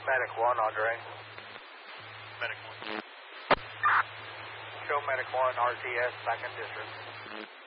Medic 1, Andre. Medic 1. Show Medic 1, RTS, 2nd District.